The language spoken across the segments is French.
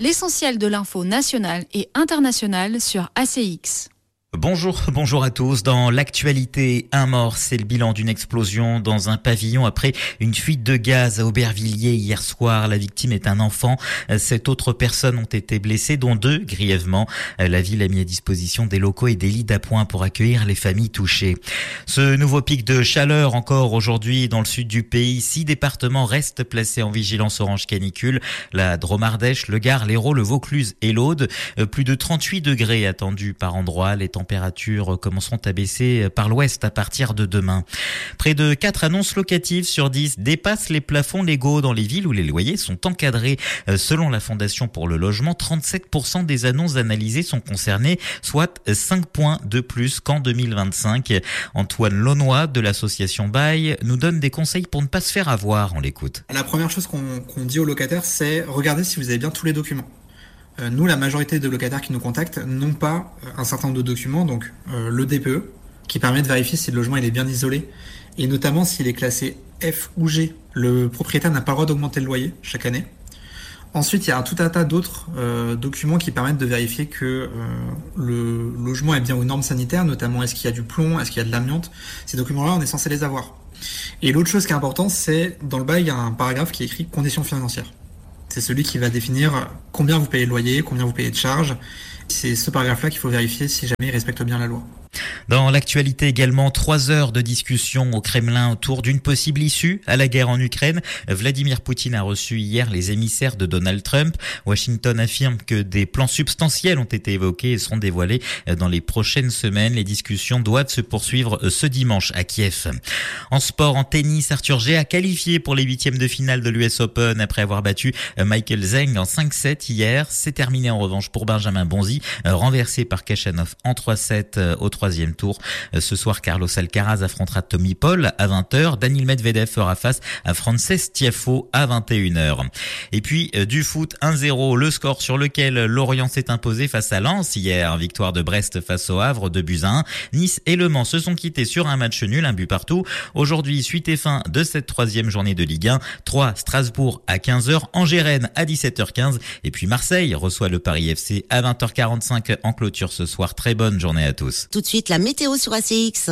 L'essentiel de l'info nationale et internationale sur ACX. Bonjour à tous. Dans l'actualité, un mort, c'est le bilan d'une explosion dans un pavillon après une fuite de gaz à Aubervilliers hier soir. La victime est un enfant. 7 autres personnes ont été blessées, dont 2 grièvement. La ville a mis à disposition des locaux et des lits d'appoint pour accueillir les familles touchées. Ce nouveau pic de chaleur encore aujourd'hui dans le sud du pays. 6 départements restent placés en vigilance orange canicule. La Drôme-Ardèche, le Gard, l'Hérault, le Vaucluse et l'Aude. Plus de 38 degrés attendus par endroit. Les températures commenceront à baisser par l'ouest à partir de demain. Près de 4 annonces locatives sur 10 dépassent les plafonds légaux dans les villes où les loyers sont encadrés. Selon la Fondation pour le logement, 37% des annonces analysées sont concernées, soit 5 points de plus qu'en 2025. Antoine Launois de l'association Bail nous donne des conseils pour ne pas se faire avoir. On l'écoute. La première chose qu'on dit aux locataires, c'est regardez si vous avez bien tous les documents. Nous, la majorité de locataires qui nous contactent n'ont pas un certain nombre de documents, donc le DPE, qui permet de vérifier si le logement il est bien isolé, et notamment s'il est classé F ou G. Le propriétaire n'a pas le droit d'augmenter le loyer chaque année. Ensuite, il y a tout un tas d'autres documents qui permettent de vérifier que le logement est bien aux normes sanitaires, notamment est-ce qu'il y a du plomb, est-ce qu'il y a de l'amiante. Ces documents-là, on est censé les avoir. Et l'autre chose qui est importante, c'est dans le bail, il y a un paragraphe qui est écrit « conditions financières ». C'est celui qui va définir combien vous payez de loyer, combien vous payez de charges. C'est ce paragraphe-là qu'il faut vérifier si jamais il respecte bien la loi. Dans l'actualité également, 3 heures de discussion au Kremlin autour d'une possible issue à la guerre en Ukraine. Vladimir Poutine a reçu hier les émissaires de Donald Trump. Washington affirme que des plans substantiels ont été évoqués et seront dévoilés dans les prochaines semaines. Les discussions doivent se poursuivre ce dimanche à Kiev. En sport, en tennis, Arthur G a qualifié pour les 8e de finale de l'US Open après avoir battu Michael Zeng en 5-7 hier. C'est terminé en revanche pour Benjamin Bonzi, renversé par Khachanov en 3-7 au 3e tour. Ce soir, Carlos Alcaraz affrontera Tommy Paul à 20h. Daniil Medvedev fera face à Frances Tiafoe à 21h. Et puis, du foot 1-0, le score sur lequel Lorient s'est imposé face à Lens hier. Victoire de Brest face au Havre, 2-1. Nice et Le Mans se sont quittés sur un match nul, 1 but partout. Aujourd'hui, suite et fin de cette 3e journée de Ligue 1. 3, Strasbourg à 15h, Angers-Rennes à 17h15. Et puis Marseille reçoit le Paris FC à 20h45 en clôture ce soir. Très bonne journée à tous. Tout de suite, la météo sur ACX.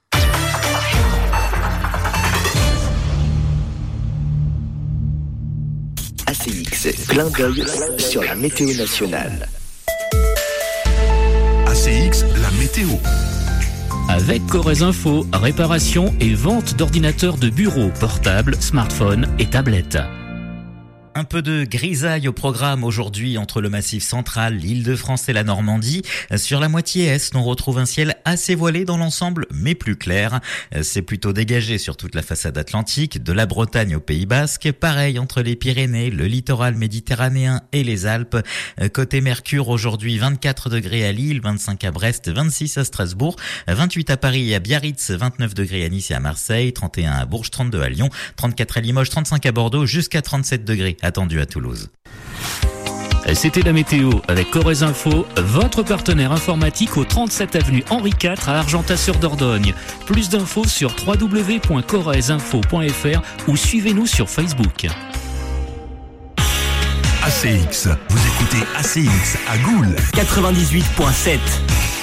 ACX, clin d'œil sur la météo nationale. ACX, la météo. Avec Corrèze Info, réparation et vente d'ordinateurs de bureau, portables, smartphones et tablettes. Un peu de grisaille au programme aujourd'hui entre le Massif central, l'Île-de-France et la Normandie. Sur la moitié est, on retrouve un ciel assez voilé dans l'ensemble, mais plus clair. C'est plutôt dégagé sur toute la façade atlantique, de la Bretagne au Pays Basque. Pareil entre les Pyrénées, le littoral méditerranéen et les Alpes. Côté Mercure, aujourd'hui 24 degrés à Lille, 25 à Brest, 26 à Strasbourg, 28 à Paris et à Biarritz, 29 degrés à Nice et à Marseille, 31 à Bourges, 32 à Lyon, 34 à Limoges, 35 à Bordeaux, jusqu'à 37 degrés attendu à Toulouse. C'était la météo avec Corrèze Info, votre partenaire informatique au 37 avenue Henri IV à Argentat-sur-Dordogne. Plus d'infos sur www.corrèzeinfo.fr ou suivez-nous sur Facebook. ACX, vous écoutez ACX à Goules 98.7.